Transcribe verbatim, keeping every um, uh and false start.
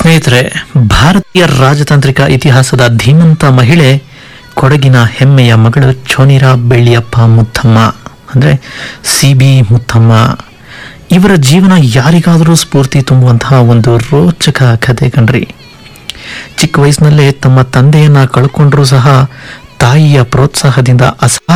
ಸ್ನೇಹಿತರೆ, ಭಾರತೀಯ ರಾಜತಾಂತ್ರಿಕ ಇತಿಹಾಸದ ಧೀಮಂತ ಮಹಿಳೆ, ಕೊಡಗಿನ ಹೆಮ್ಮೆಯ ಮಗಳು ಚೋನಿರಾ ಬೆಳ್ಳಿಯಪ್ಪ ಮುತ್ತಮ್ಮ ಅಂದರೆ ಸಿ ಬಿ ಮುತ್ತಮ್ಮ. ಇವರ ಜೀವನ ಯಾರಿಗಾದರೂ ಸ್ಫೂರ್ತಿ ತುಂಬುವಂತಹ ಒಂದು ರೋಚಕ ಕಥೆ ಕಣ್ರಿ. ಚಿಕ್ಕ ವಯಸ್ಸಿನಲ್ಲೇ ತಮ್ಮ ತಂದೆಯನ್ನ ಕಳ್ಕೊಂಡ್ರೂ ಸಹ ತಾಯಿಯ ಪ್ರೋತ್ಸಾಹದಿಂದ ಅಸಾ